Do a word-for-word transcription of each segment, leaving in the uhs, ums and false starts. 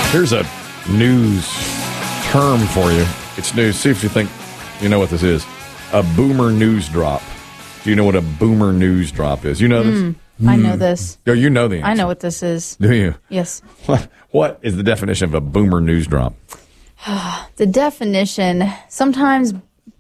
Here's a news term for you. It's news. See if you think you know what this is. A boomer news drop. Do you know what a boomer news drop is? You know this? Mm, I know this. Oh, you know the answer. I know what this is. Do you? Yes. What, what is the definition of a boomer news drop? The definition, sometimes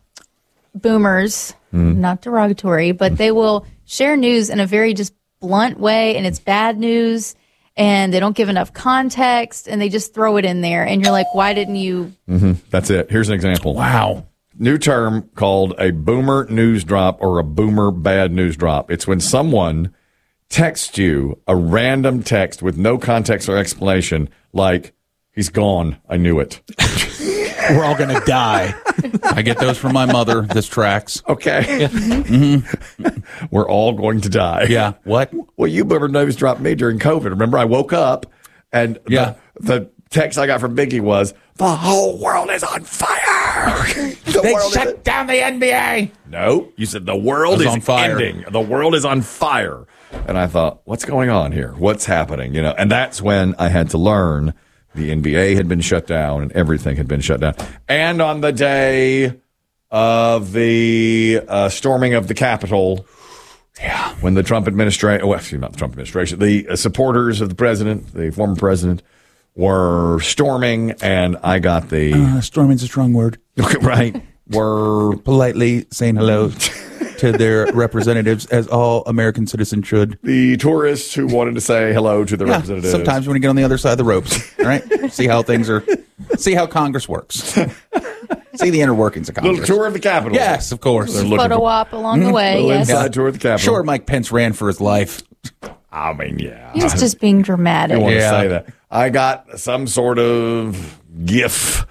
boomers, Mm. not derogatory, but they will share news in a very just blunt way, and it's bad news, and they don't give enough context, and they just throw it in there, and you're like, why didn't you? Mm-hmm. That's it. Here's an example. Wow. New term called a boomer news drop or a boomer bad news drop. It's when someone texts you a random text with no context or explanation, like, he's gone, I knew it. We're all going to die. I get those from my mother. This tracks. Okay. Yeah. Mm-hmm. We're all going to die. Yeah. What? Well, you boomer news dropped me during COVID. Remember, I woke up and yeah. the, the text I got from Biggie was, the whole world is on fire. The they world shut is down the N B A. No, you said the world is on fire. ending. The world is on fire. And I thought, what's going on here? What's happening? You know, and that's when I had to learn the N B A had been shut down and everything had been shut down. And on the day of the uh, storming of the Capitol, yeah, when the Trump administration, well, excuse me, not the Trump administration, the uh, supporters of the president, the former president, were storming, and I got the uh, storming's a strong word. Right, were politely saying hello to their representatives, as all American citizens should. The tourists who wanted to say hello to the yeah, representatives. Sometimes when you get on the other side of the ropes, all right? See how things are, see how Congress works. See the inner workings of Congress. Little tour of the Capitol. Yes, of course. Photo for, op along the way. Little yes. inside yeah. tour of the Capitol. Sure, Mike Pence ran for his life. I mean, yeah. He was just being dramatic. I want yeah. to say that. I got some sort of gif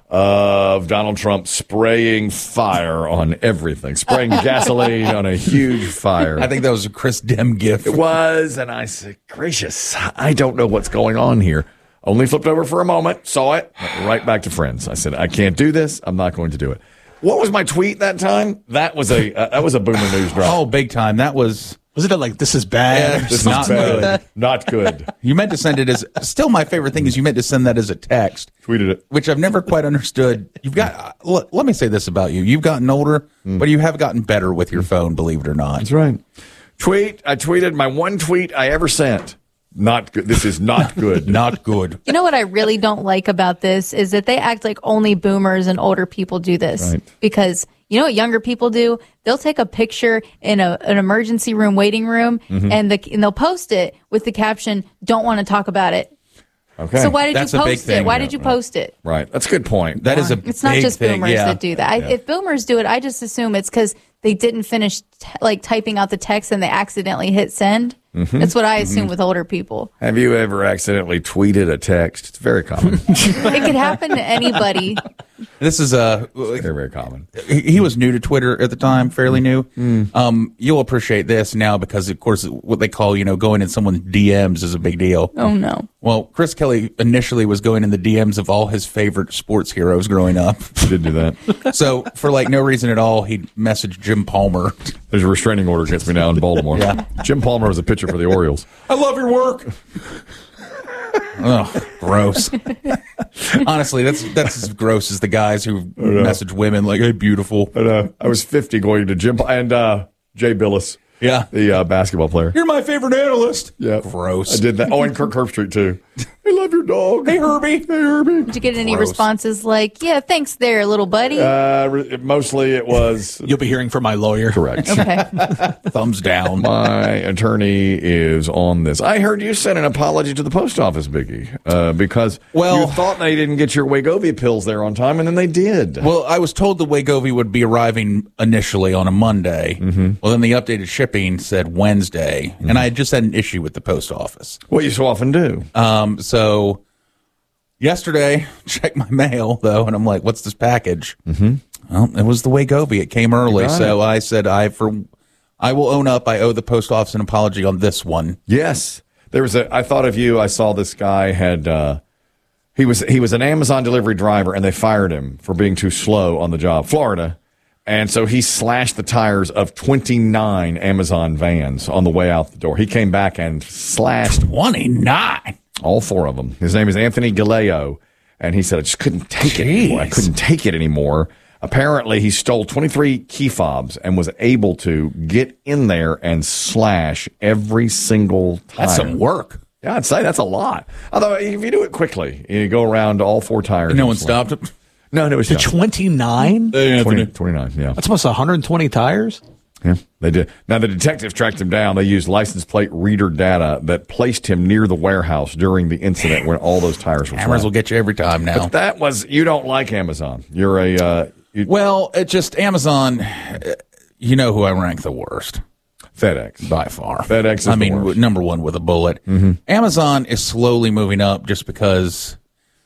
of Donald Trump spraying fire on everything, spraying gasoline on a huge fire. I think that was a Chris Dim gif. It was, and I said, gracious, I don't know what's going on here. Only flipped over for a moment, saw it, right back to friends. I said, I can't do this. I'm not going to do it. What was my tweet that time? That was a uh, that was a boomer news drop. Oh, big time. That was... Wasn't it like, this is bad? Yeah, this is not bad. good. Not good. You meant to send it as... Still, my favorite thing is you meant to send that as a text. Tweeted it. Which I've never quite understood. You've got... Uh, l- let me say this about you. You've gotten older, mm. but you have gotten better with your phone, believe it or not. That's right. Tweet. I tweeted my one tweet I ever sent. Not good. This is not good. Not good. You know what I really don't like about this is that they act like only boomers and older people do this. Right. Because you know what younger people do? They'll take a picture in a, an emergency room waiting room, mm-hmm. and, the, and they'll post it with the caption, don't want to talk about it. Okay. So why did That's you a big post it? thing. Why Yeah, did you right. post it? Right. That's a good point. That is a It's not big just thing. boomers Yeah. that do that. I, Yeah. if boomers do it, I just assume it's because they didn't finish t- like typing out the text and they accidentally hit send. Mm-hmm. That's what I assume mm-hmm. with older people. Have you ever accidentally tweeted a text? It's very common. It could happen to anybody. This is a... very, very common. He, he was new to Twitter at the time, fairly new. Mm. Um, you'll appreciate this now because, of course, what they call, you know, going in someone's D Ms is a big deal. Oh, no. Well, Chris Kelly initially was going in the D Ms of all his favorite sports heroes growing up. He did do that. So, for like no reason at all, he messaged Jim Palmer. There's a restraining order against me now in Baltimore. Yeah. Jim Palmer was a pitcher for the Orioles. I love your work. Oh, gross. Honestly, that's that's as gross as the guys who message women like, hey, beautiful. And, uh, I was fifty going to Jim and uh, Jay Billis. Yeah. The uh, basketball player. You're my favorite analyst. Yeah. Gross. I did that. Oh, and Kirk Herbstreit, too. I love your dog. Hey, Herbie. Hey, Herbie. Did you get any Gross. responses like, yeah, thanks there, little buddy? Uh, re- mostly it was... You'll be hearing from my lawyer. Correct. Okay. Thumbs down. My attorney is on this. I heard you sent an apology to the post office, Biggie, uh, because Well- you thought they didn't get your Wegovy pills there on time, and then they did. Well, I was told the Wegovy would be arriving initially on a Monday. Mm-hmm. Well, then the updated shipping said Wednesday, mm-hmm. and I had just had an issue with the post office. What you so often do. Um, so yesterday, checked my mail though, and I'm like, "What's this package?" Mm-hmm. Well, it was the Wegovy. It came early, so it. I said, "I for I will own up. I owe the post office an apology on this one." Yes, there was a. I thought of you. I saw this guy had. Uh, he was he was an Amazon delivery driver, and they fired him for being too slow on the job. Florida. And so he slashed the tires of twenty-nine Amazon vans on the way out the door. He came back and slashed twenty-nine. All four of them. His name is Anthony Galeo, and he said, I just couldn't take it anymore. I couldn't take it anymore. Apparently, he stole twenty-three key fobs and was able to get in there and slash every single tire. That's some work. Yeah, I'd say that's a lot. Although, if you do it quickly, you go around all four tires. No one and slash. stopped him? No, no, it was To twenty-nine? twenty, twenty-nine, yeah. That's almost one hundred twenty tires? Yeah, they did. Now, the detectives tracked him down. They used license plate reader data that placed him near the warehouse during the incident when all those tires were Cameras flat. will get you every time now. But that was, you don't like Amazon. You're a, uh, you, Well, it just Amazon, uh, you know who I rank the worst FedEx. by far. FedEx is I the mean, worst. w- number one with a bullet. Mm-hmm. Amazon is slowly moving up just because,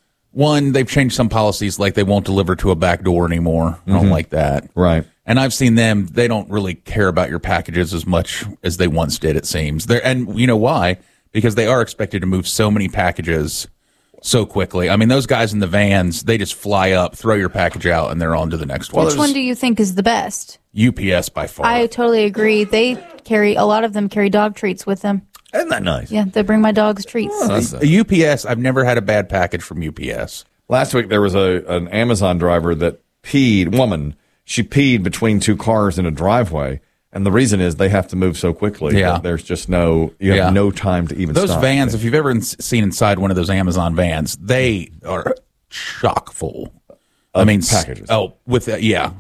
one, they've changed some policies, like they won't deliver to a back door anymore. I don't like that. Mm-hmm. Right. And I've seen them, they don't really care about your packages as much as they once did, it seems. They're, and you know why? Because they are expected to move so many packages so quickly. I mean, those guys in the vans, they just fly up, throw your package out, and they're on to the next one. Which one do you think is the best? U P S by far. I totally agree. They carry, a lot of them carry dog treats with them. Isn't that nice? Yeah, they bring my dogs treats. Oh, that's A U P S, I've never had a bad package from U P S. Last week, there was a an Amazon driver that peed, woman, she peed between two cars in a driveway. And the reason is they have to move so quickly. Yeah. That there's just no, you have Yeah. no time to even Those stop. vans, if you've ever in- seen inside one of those Amazon vans, they are chock full. I mean, s- packages. Oh, with that, yeah.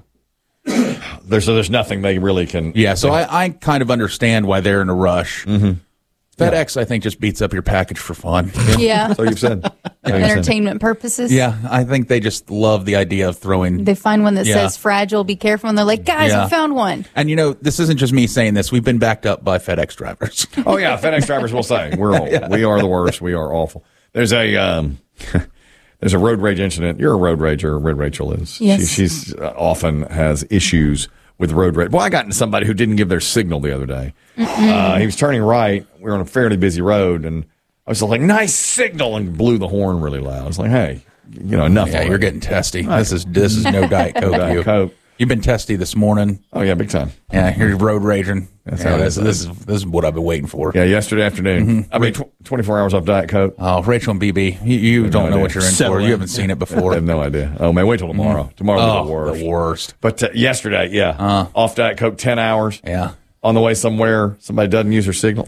There's, so there's nothing they really can. Yeah, so I, I kind of understand why they're in a rush. Mm-hmm. FedEx, I think, just beats up your package for fun. Yeah. So you've said. So you've said. Entertainment purposes. Yeah, I think they just love the idea of throwing. They find one that Yeah. says fragile, be careful. And they're like, guys, Yeah. I found one. And, you know, this isn't just me saying this. We've been backed up by FedEx drivers. Oh yeah, FedEx drivers will say we're all, we are the worst. We are awful. There's a um, there's a road rage incident. You're a road rager. Red Rachel is. Yes. She, she's uh, often has issues with road rage. Well, I got into somebody who didn't give their signal the other day. Uh, he was turning right. We were on a fairly busy road, and I was like, "Nice signal," and blew the horn really loud. I was like, "Hey, you know, enough." Yeah, already. you're getting testy. This is this is no Diet Coke. Diet you. Coke. You've been testy this morning. Oh yeah, big time. Yeah, you're road raging. That's Yeah, how it this, is. this is this is what I've been waiting for. Yeah, yesterday afternoon. I mean, tw- twenty-four hours off Diet Coke. Oh, Rachel and B B, you, you don't know idea. what you're in Settle for. in. You haven't seen it I before. have no idea. Oh man, wait till tomorrow. Tomorrow will Oh, be the worst. the worst. But uh, yesterday, yeah, off Diet Coke, ten hours. Yeah. On the way somewhere, somebody doesn't use their signal.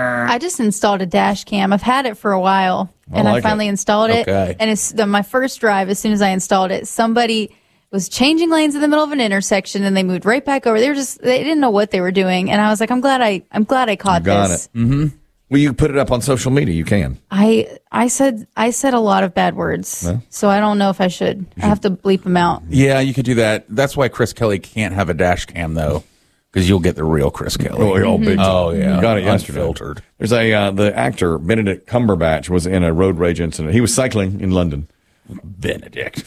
I just installed a dash cam. I've had it for a while, I and like I finally it. installed it. Okay. And it's the, my first drive. As soon as I installed it, somebody was changing lanes in the middle of an intersection, and they moved right back over. They were just they didn't know what they were doing, and I was like, I'm glad I I'm glad I caught Got this. it. Mm-hmm. Well, you put it up on social media. You can. I I said I said a lot of bad words, so I don't know if I should. I have to bleep them out. Yeah, you could do that. That's why Chris Kelly can't have a dash cam, though, because you'll get the real Chris Kelly. Oh, oh, big time. Oh, yeah. You got it yesterday. Unfiltered. There's a uh, the actor Benedict Cumberbatch was in a road rage incident. He was cycling in London. Benedict.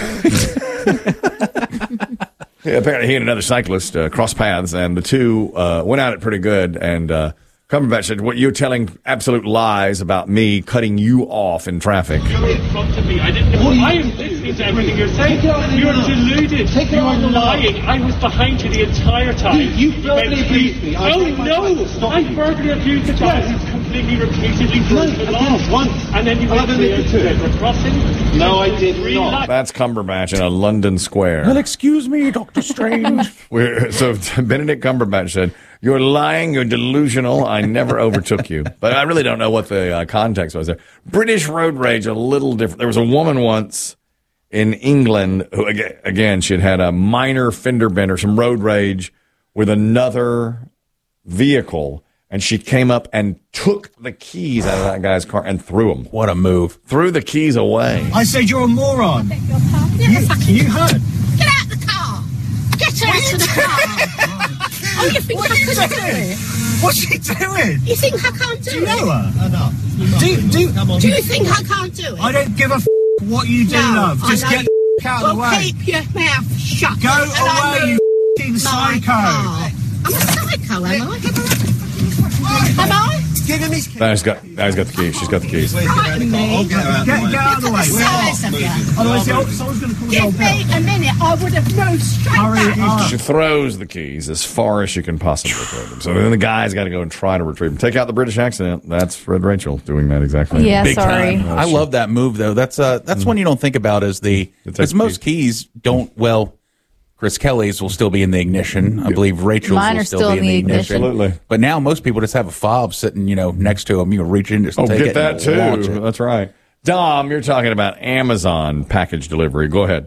Yeah, apparently, he and another cyclist uh, crossed paths, and the two uh, went at it pretty good. And uh, Cumberbatch said, "What you're telling absolute lies about me cutting you off in traffic." You're in front of me. I didn't know. I am listening to everything you're saying. You're deluded. You're lying. I was behind you the entire time. You- you verbally abused me. I Oh tried my no! best to stop I you. verbally abused the guy who's completely repeatedly broken the I law. did once. And then you I've went to admitted to it. the crossing. No, I did Green not. light. That's Cumberbatch in a London square. Well, excuse me, Doctor Strange. We're, so Benedict Cumberbatch said, "You're lying. You're delusional. I never overtook you." But I really don't know what the uh, context was there. British road rage a little different. There was a woman once in England who, aga- again, she had had a minor fender bender, some road rage with another vehicle, and she came up and took the keys out of that guy's car and threw them. What a move. Threw the keys away. I said you're a moron. Beg your pardon? You, you heard. Get out the car! Get out of the car! Oh, you think What I are you could do doing? it? What's she doing? You think I can't do, Do you it? know her? Do, do, Do you think I can't do it? I don't give a f- what you do, No, love. I Just know get you- the f- out well, of the way. keep your mouth shut. Go and I away, move you f***ing my psycho. car. I'm a psycho, am I? Am I? Give him his keys. Now he's got, now he's got the keys. She's got the keys. Where's get out of the car? I'll get her out of the Get, way. get out of the way. Look at the size of you. Otherwise, the old- someone's going to call the Give old bill. me a minute. I would have moved straight Hurry back. up. She throws the keys as far as she can possibly throw them. So then the guy's got to go and try to retrieve them. Take out the British accent. That's Fred Rachel doing that exactly. Yeah, Big sorry. time. I love that move though. That's uh that's one you don't think about as the because most keys don't well. Chris Kelly's will still be in the ignition. I believe Rachel's Mine will are still, still be in the ignition. Absolutely. But now most people just have a fob sitting, you know, next to them. You reach in, just Oh, take get it that and too. launch it. That's right. Dom, you're talking about Amazon package delivery. Go ahead.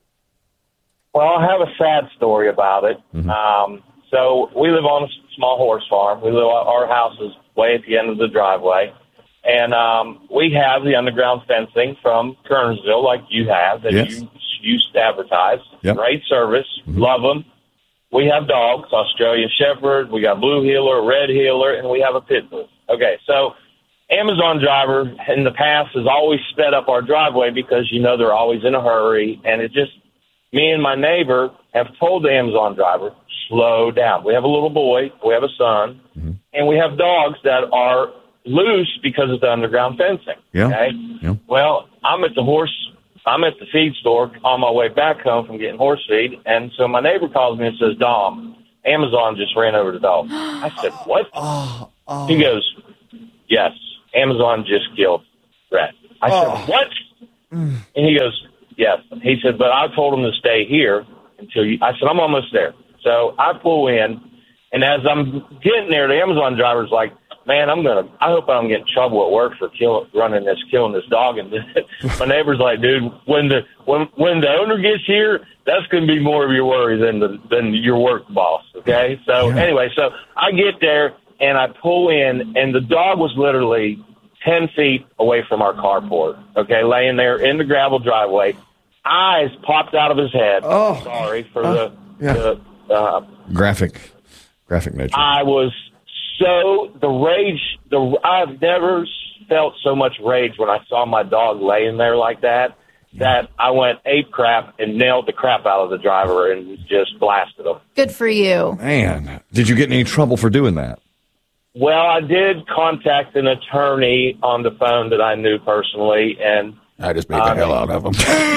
Well, I have a sad story about it. Mm-hmm. Um, so we live on a small horse farm. We live. Our house is way at the end of the driveway, and um, we have the underground fencing from Kernersville, like you have, that Yes. you used to advertise. Yep. Great service, love them. We have dogs, Australian Shepherd. We got Blue Heeler, Red Heeler, and we have a Pit Bull. Okay, so Amazon driver in the past has always sped up our driveway because, you know, they're always in a hurry, and it just. Me and my neighbor have told the Amazon driver, slow down. We have a little boy, we have a son, Mm-hmm. and we have dogs that are loose because of the underground fencing. Yeah. Okay? Yeah. Well, I'm at the horse, I'm at the feed store on my way back home from getting horse feed, and so my neighbor calls me and says, Dom, Amazon just ran over the dog. I said, what? Oh, oh. He goes, yes, Amazon just killed Brett. I Oh. said, what? And he goes, yes. He said, but I told him to stay here until you. I said, I'm almost there. So I pull in, and as I'm getting there, the Amazon driver's like, man, I'm going to, I hope I don't get in trouble at work for kill, running this, killing this dog. And my neighbor's like, dude, when the, when, when the owner gets here, that's going to be more of your worry than the, than your work boss. Okay. So Yeah. anyway, so I get there and I pull in, and the dog was literally ten feet away from our carport. Okay. Laying there in the gravel driveway. Eyes popped out of his head. Oh. Sorry for Uh, the, yeah. the uh, Graphic, graphic nature. I was so the rage. The I've never felt so much rage when I saw my dog laying there like that. That I went ape crap and nailed the crap out of the driver and just blasted him. Good for you. Man, did you get in any trouble for doing that? Well, I did contact an attorney on the phone that I knew personally, and I just made the Um, hell out of them.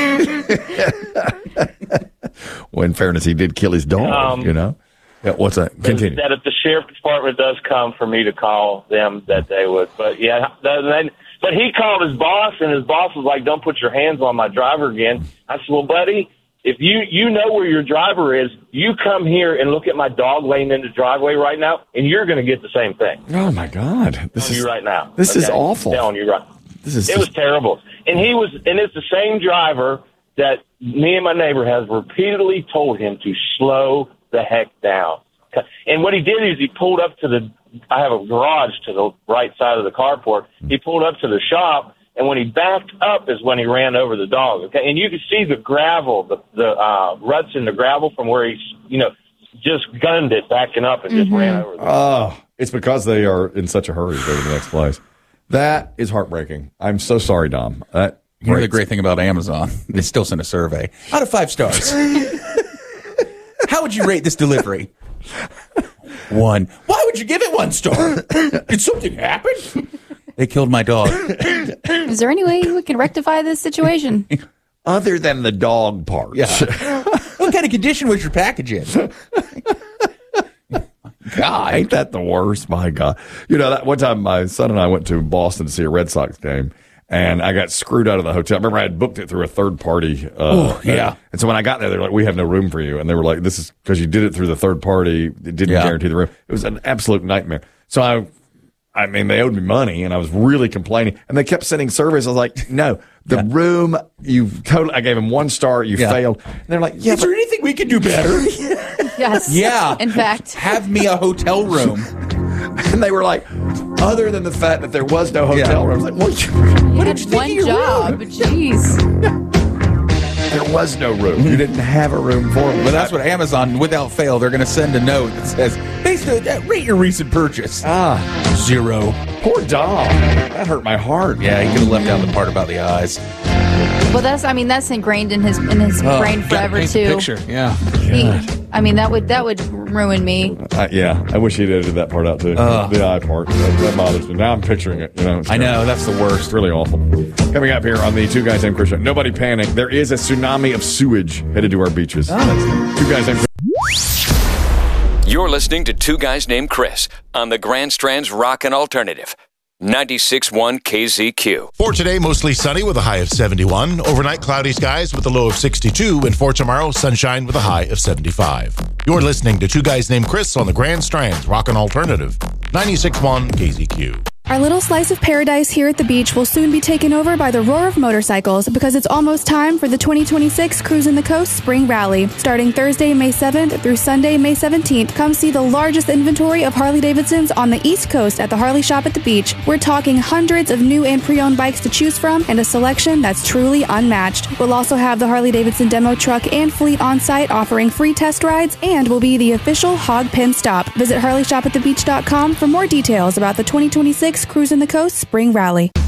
Well, in fairness, he did kill his dog, Um, you know? Yeah, what's that? Continue. that if the sheriff department does come for me to call them, that they would. But yeah, then, but he called his boss, and his boss was like, "Don't put your hands on my driver again." I said, "Well, buddy, if you you know where your driver is, you come here and look at my dog laying in the driveway right now, and you're going to get the same thing." Oh, my God. This I'm telling is you right now. This is okay? awful. I'm telling you right. This is It was terrible, and he was, and it's the same driver that me and my neighbor has repeatedly told him to slow the heck down. And what he did is he pulled up to the, I have a garage to the right side of the carport. He pulled up to the shop, and when he backed up is when he ran over the dog. Okay, and you could see the gravel, the the uh, ruts in the gravel from where he, you know, just gunned it backing up and just ran over the dog. Oh, it's because they are in such a hurry to go to the next place. That is heartbreaking. I'm so sorry, Dom. That You know the breaks- great thing about Amazon? They still send a survey. Out of five stars. How would you rate this delivery? One. Why would you give it one star? Did something happen? They killed my dog. Is there any way we can rectify this situation? Other than the dog part. Yeah. What kind of condition was your package in? God, ain't that the worst? My God. You know, that one time my son and I went to Boston to see a Red Sox game, and I got screwed out of the hotel. I remember I had booked it through a third party. Uh, Oh, yeah. And so when I got there, they're like, we have no room for you. And they were like, this is because you did it through the third party. It didn't Yeah. guarantee the room. It was an absolute nightmare. So I, I mean, they owed me money, and I was really complaining. And they kept sending surveys. I was like, no, the Yeah. room, you totally, I gave them one star. You Yeah. failed. And they're like, yeah, Is but there anything we could do better? Yes. Yeah. In fact. Have me a hotel room. and they were like, other than the fact that there was no hotel Yeah. room, I was like, well, You what had did you think one of your job. room? Jeez. There was no room. You didn't have a room for me. But that's what Amazon, without fail, they're going to send a note that says, based on that, rate your recent purchase. Ah, Zero. poor Dom. That hurt my heart. Yeah, he could have left out the part about the eyes. Well, that's. I mean, that's ingrained in his in his brain Gotta forever paint the too. picture. Yeah. He, I mean, that would that would ruin me. Uh, yeah, I wish he'd edited that part out too. Uh. the eye part. That, that bothers me. Now I'm picturing it. You know, it's I know, terrible. that's the worst. It's really awful. Coming up here on the Two Guys Named Chris show. Nobody panic. There is a tsunami of sewage headed to our beaches. Oh. Two Guys Named Chris. You're listening to Two Guys Named Chris on the Grand Strand's Rockin' Alternative. ninety-six point one K Z Q. For today, mostly sunny with a high of seventy-one. Overnight, cloudy skies with a low of sixty-two. And for tomorrow, sunshine with a high of seventy-five. You're listening to Two Guys Named Chris on the Grand Strand's Rockin' Alternative. ninety-six point one K Z Q. Our little slice of paradise here at the beach will soon be taken over by the roar of motorcycles because it's almost time for the twenty twenty-six Cruising the Coast Spring Rally. Starting Thursday, May seventh through Sunday, May seventeenth, come see the largest inventory of Harley-Davidsons on the East Coast at the Harley Shop at the beach. We're talking hundreds of new and pre-owned bikes to choose from and a selection that's truly unmatched. We'll also have the Harley-Davidson demo truck and fleet on site offering free test rides and will be the official Hog Pen stop. Visit Harley Shop at the beach dot com for more details about the twenty twenty-six Cruising the Coast Spring Rally.